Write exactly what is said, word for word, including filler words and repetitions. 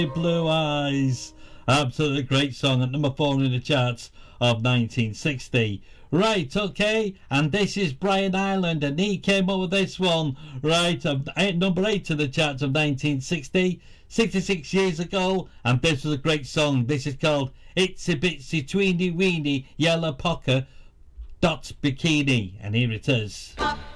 Blue Eyes. Absolutely great song at number four in the charts of nineteen sixty. Right, okay, and this is Brian Ireland, and he came up with this one, right, of eight, number eight in the charts of nineteen sixty, sixty-six years ago, and this was a great song. This is called Itsy Bitsy Tweeny Weeny Yellow Polka Dot Bikini, and here it is.